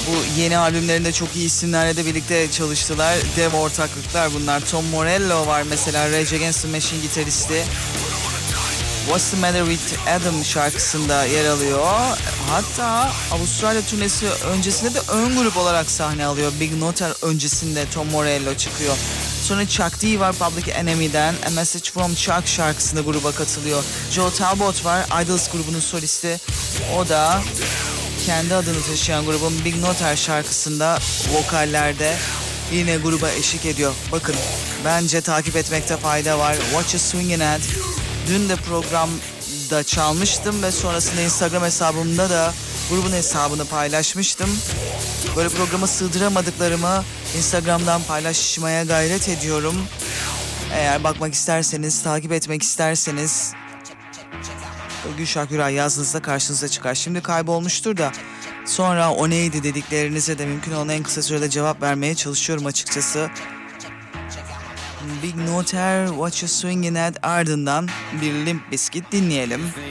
Bu yeni albümlerinde çok iyi isimlerle de birlikte çalıştılar. Dev ortaklıklar bunlar. Tom Morello var mesela, Rage Against the Machine gitaristi. What's the Matter with Adam şarkısında yer alıyor. Hatta Avustralya turnesi öncesinde de ön grup olarak sahne alıyor. Big Notar öncesinde Tom Morello çıkıyor. Sonra Chuck D var Public Enemy'den. A Message from Chuck şarkısında gruba katılıyor. Joe Talbot var, Idols grubunun solisti. O da kendi adını taşıyan grubun Big Notar şarkısında vokallerde yine gruba eşlik ediyor. Bakın, bence takip etmekte fayda var. What You Swingin' At. Dün de programda çalmıştım ve sonrasında Instagram hesabımda da grubun hesabını paylaşmıştım. Böyle programa sığdıramadıklarımı Instagram'dan paylaşmaya gayret ediyorum. Eğer bakmak isterseniz, takip etmek isterseniz Gülşah Güray yazdığınızda karşınıza çıkar. Şimdi kaybolmuştur da sonra o neydi dediklerinize de mümkün olan en kısa sürede cevap vermeye çalışıyorum açıkçası. Big Notar, What You Swingin' At ardından bir Limp Bizkit dinleyelim.